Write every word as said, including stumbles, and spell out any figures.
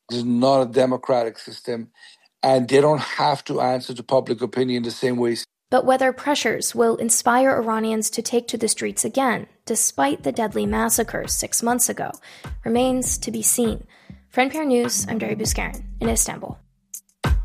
This is not a democratic system, and they don't have to answer to public opinion the same way. But whether pressures will inspire Iranians to take to the streets again, despite the deadly massacres six months ago, remains to be seen. For N P R News, I'm Dari Bouskarin in Istanbul.